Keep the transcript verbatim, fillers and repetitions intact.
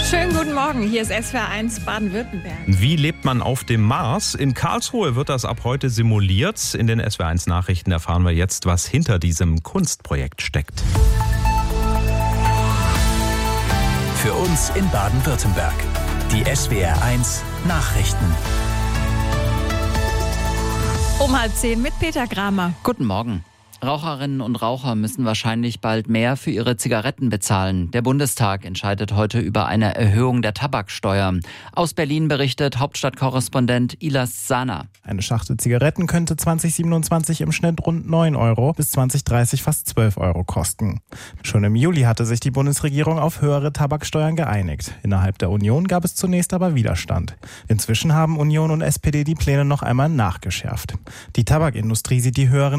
Schönen guten Morgen, hier ist S W R eins Baden-Württemberg. Wie lebt man auf dem Mars? In Karlsruhe wird das ab heute simuliert. In den S W R eins Nachrichten erfahren wir jetzt, was hinter diesem Kunstprojekt steckt. Für uns in Baden-Württemberg. Die S W R eins Nachrichten. Um halb zehn mit Peter Kramer. Guten Morgen. Raucherinnen und Raucher müssen wahrscheinlich bald mehr für ihre Zigaretten bezahlen. Der Bundestag entscheidet heute über eine Erhöhung der Tabaksteuer. Aus Berlin berichtet Hauptstadtkorrespondent Ilas Sana. Eine Schachtel Zigaretten könnte zwanzig siebenundzwanzig im Schnitt rund neun Euro, bis zwanzig dreißig fast zwölf Euro kosten. Schon im Juli hatte sich die Bundesregierung auf höhere Tabaksteuern geeinigt. Innerhalb der Union gab es zunächst aber Widerstand. Inzwischen haben Union und S P D die Pläne noch einmal nachgeschärft. Die Tabakindustrie sieht die höheren